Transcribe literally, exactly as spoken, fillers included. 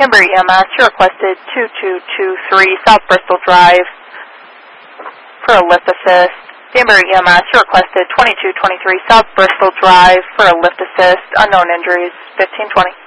Danbury E M S, you requested two two two three South Bristol Drive for a lift assist. Danbury E M S, you requested twenty-two twenty-three South Bristol Drive for a lift assist. Unknown injuries, fifteen twenty.